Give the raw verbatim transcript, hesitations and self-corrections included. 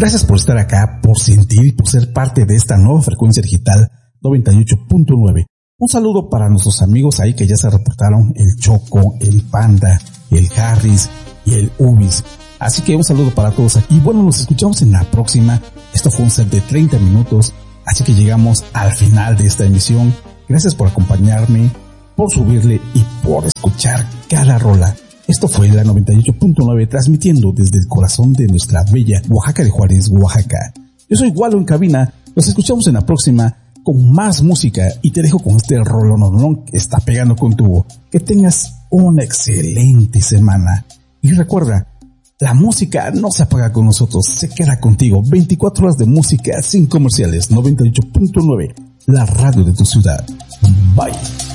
Gracias por estar acá, por sentir y por ser parte de esta nueva frecuencia digital noventa y ocho punto nueve. Un saludo para nuestros amigos ahí que ya se reportaron, el Choco, el Panda, el Harris y el Ubis. Así que un saludo para todos aquí. Y bueno, nos escuchamos en la próxima. Esto fue un set de treinta minutos, así que llegamos al final de esta emisión. Gracias por acompañarme, por subirle y por escuchar cada rola. Esto fue la noventa y ocho punto nueve, transmitiendo desde el corazón de nuestra bella Oaxaca de Juárez, Oaxaca. Yo soy Wallo en cabina. Nos escuchamos en la próxima con más música y te dejo con este rolononón que está pegando con tubo. Que tengas una excelente semana. Y recuerda, la música no se apaga con nosotros, se queda contigo. veinticuatro horas de música sin comerciales. noventa y ocho punto nueve, la radio de tu ciudad. Bye.